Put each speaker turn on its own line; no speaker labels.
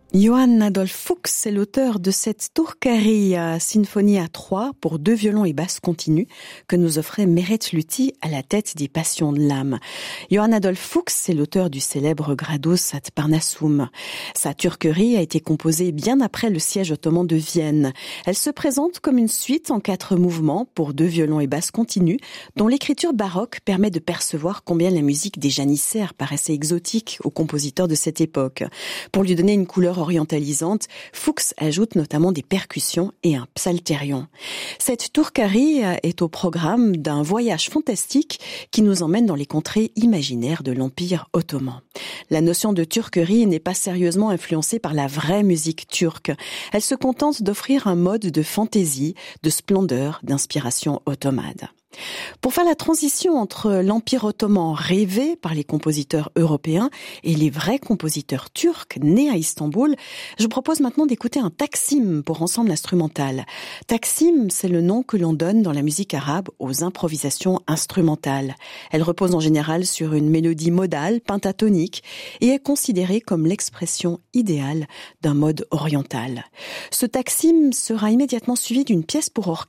Johann Adolph Fuchs est l'auteur de cette Turcaria symphonie à 3 pour 2 violons et basse continue que nous offrait Meret Luthi à la tête des Passions de l'âme. Johann Adolph Fuchs est l'auteur du célèbre Gradus ad Parnassum. Sa Turquerie a été composée bien après le siège ottoman de Vienne. Elle se présente comme une suite en 4 mouvements pour 2 violons et basse continue dont l'écriture baroque permet de percevoir combien la musique des janissaires paraissait exotique aux compositeurs de cette époque. Pour lui donner une couleur orientalisante, Fuchs ajoute notamment des percussions et un psalterion. Cette Turcarie est au programme d'un voyage fantastique qui nous emmène dans les contrées imaginaires de l'Empire ottoman. La notion de turquerie n'est pas sérieusement influencée par la vraie musique turque. Elle se contente d'offrir un mode de fantaisie, de splendeur, d'inspiration ottomane. Pour faire la transition entre l'Empire ottoman rêvé par les compositeurs européens et les vrais compositeurs turcs nés à Istanbul, je vous propose maintenant d'écouter un taksim pour ensemble instrumental. Taksim, c'est le nom que l'on donne dans la musique arabe aux improvisations instrumentales. Elle repose en général sur une mélodie modale, pentatonique, et est considérée comme l'expression idéale d'un mode oriental. Ce taksim sera immédiatement suivi d'une pièce pour orchestre